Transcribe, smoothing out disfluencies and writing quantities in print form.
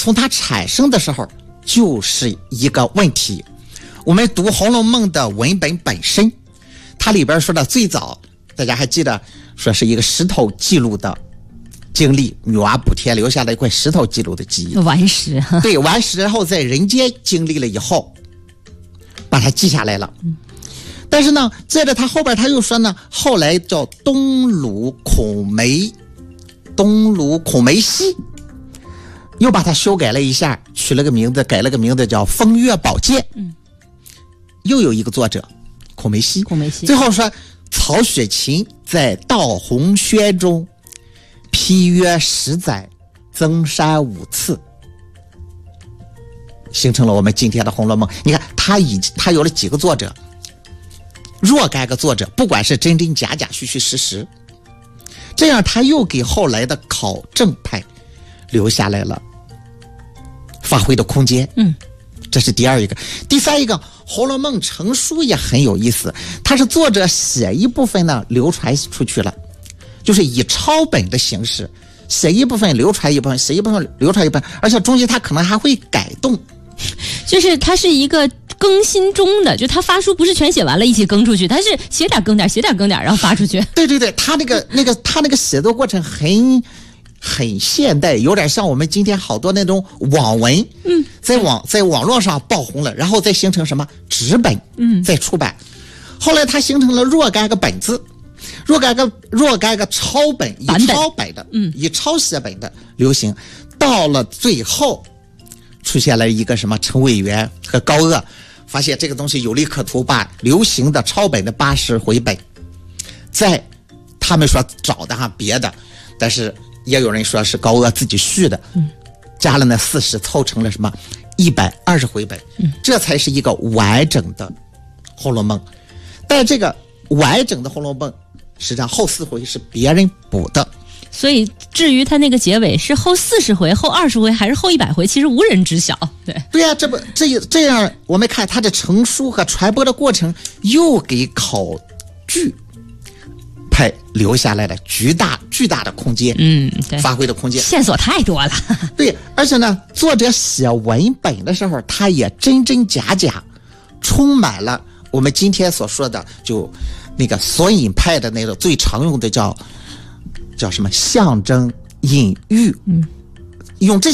从它产生的时候就是一个问题。我们读《红楼梦》的文本本身，它里边说的最早，大家还记得说是一个石头记录的经历，女娲补天留下了一块石头记录的记忆， 顽石。 对，顽石，然后在人间经历了以后把它记下来了。但是呢，在这他后边他又说呢，后来叫东鲁孔梅溪，又把它修改了一下，取了个名字，改了个名字叫风月宝鉴。又有一个作者孔梅溪。最后说曹雪芹在悼红轩中批约10载，增删5次，形成了我们今天的《红楼梦》。你看他有了几个作者，若干个作者，不管是真真假假、虚虚实实，这样他又给后来的考证派留下来了发挥的空间。这是第二一个。第三一个，《红楼梦》成书也很有意思，它是作者写一部分呢流传出去了，就是以抄本的形式写一部分流传一部分，写一部分流传一部分，而且中间它可能还会改动， 就是它是一个更新中的，就他发书不是全写完了一起更出去，他是写点更点，写点更点，然后发出去。 对，他那个写作过程很现代，有点像我们今天好多那种网文，在网络上爆红了，然后再形成什么纸本，再出版。后来它形成了若干个本子，若干个抄本，以抄写本的流行，到了最后出现了一个什么陈伟元和高鹗，发现这个东西有利可图，把流行的抄本的80回本，在他们说找的别的，但是也有人说是高鹗自己续的，加了那40，凑成了什么120回本，这才是一个完整的《红楼梦》。但这个完整的《红楼梦》实际上后4回是别人补的， 所以至于他那个结尾是后40回、后20回还是后100回，其实无人知晓。对啊，这样我们看他的成书和传播的过程，又给考据派留下来了巨大的空间， 对， 发挥的空间， 线索太多了。 对，而且呢，作者写文本的时候，他也真真假假，充满了我们今天所说的，就那个索引派的那个最常用的叫什么象征隐喻，用这